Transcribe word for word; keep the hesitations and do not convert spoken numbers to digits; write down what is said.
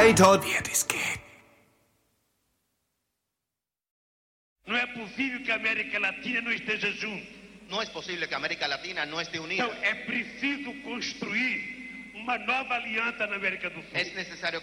weiter wird es gehen. Não é possível que a América Latina não esteja junto. No es posible que América Latina no esté unida. Então é preciso construir uma nova aliança na América do Sul. Es necesario